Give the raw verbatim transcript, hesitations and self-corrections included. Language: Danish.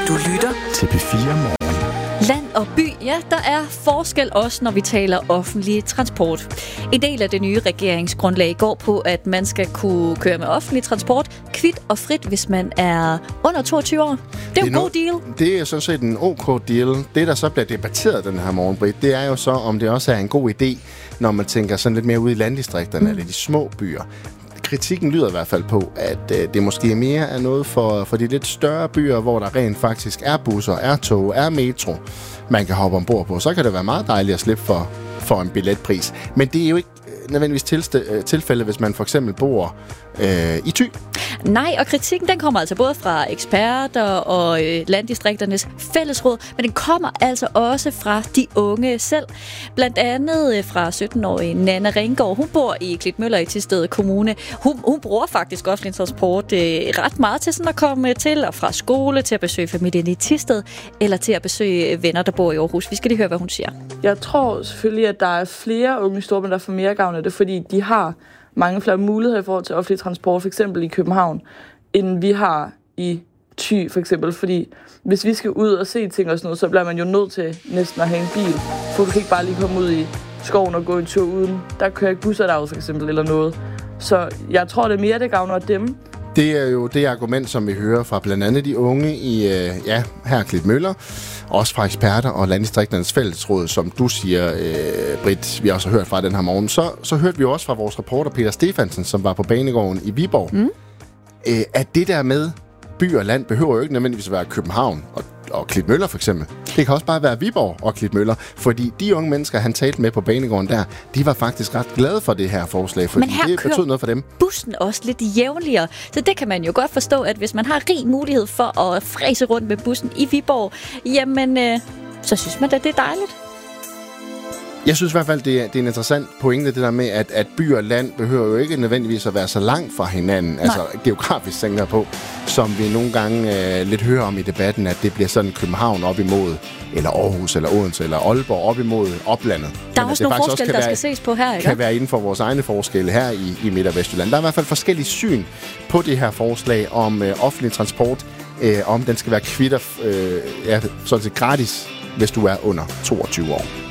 Du lytter til P fire Morgen. Land og by, ja, der er forskel også, når vi taler offentlig transport. En del af det nye regeringsgrundlag går på, at man skal kunne køre med offentlig transport kvit og frit, hvis man er under toogtyve år. Det er jo en god deal. Det er sådan set en ok deal. Det, der så bliver debatteret den her morgen, Britt, det er jo så, om det også er en god idé, når man tænker sådan lidt mere ude i landdistrikterne mm. eller de små byer. Kritikken lyder i hvert fald på, at øh, det måske mere er noget for, for de lidt større byer, hvor der rent faktisk er busser, er tog, er metro, man kan hoppe ombord på. Så kan det være meget dejligt at slippe for, for en billetpris. Men det er jo ikke nødvendigvis tilste, tilfælde, hvis man for eksempel bor øh, i Thy. Nej, og kritikken den kommer altså både fra eksperter og øh, landdistrikternes fællesråd, men den kommer altså også fra de unge selv. Blandt andet øh, fra sytten-årige Nanna Ringgaard. Hun bor i Klitmøller i Thisted Kommune. Hun, hun bruger faktisk offentlig transport øh, ret meget til sådan at komme til og fra skole, til at besøge familien i Thisted, eller til at besøge venner, der bor i Aarhus. Vi skal lige høre, hvad hun siger. Jeg tror selvfølgelig, at der er flere unge i Storbyen, der får mere gavn af det, fordi de har mange flere muligheder i forhold til offentlig transport, for eksempel i København, end vi har i Thy, for eksempel. Fordi hvis vi skal ud og se ting og sådan noget, så bliver man jo nødt til næsten at have en bil. For du kan ikke bare lige komme ud i skoven og gå en tur uden. Der kører ikke busser derud, for eksempel, eller noget. Så jeg tror, det er mere, det gavner dem. Det er jo det argument, som vi hører fra blandt andet de unge i, øh, ja, her Klitmøller, også fra eksperter og Landdistrikternes Fællesråd, som du siger, øh, Britt, vi også har hørt fra den her morgen. Så, så hørte vi også fra vores reporter Peter Stefansen, som var på banegården i Viborg, mm. øh, at det der med by og land behøver jo ikke nødvendigvis at være København og, og Klitmøller for eksempel. Det kan også bare være Viborg og Klitmøller, fordi de unge mennesker, han talte med på banegården der, de var faktisk ret glade for det her forslag, fordi det betød noget for dem. Bussen også lidt jævnligere, så det kan man jo godt forstå, at hvis man har rig mulighed for at fræse rundt med bussen i Viborg, jamen, øh, så synes man da, det er dejligt. Jeg synes i hvert fald, det er, det er en interessant pointe, det der med, at, at by og land behøver jo ikke nødvendigvis at være så langt fra hinanden, Nej. altså geografisk tænker på, som vi nogle gange øh, lidt hører om i debatten, at det bliver sådan København op imod, eller Aarhus, eller Odense, eller Aalborg op imod oplandet. Der er Men også nogle forskelle, der være, skal ses på her, ikke? Kan være inden for vores egne forskelle her i, i Midt- og Vestjylland. Der er i hvert fald forskellige syn på det her forslag om øh, offentlig transport, øh, om den skal være kvitter, øh, ja, sådan set gratis, hvis du er under toogtyve år.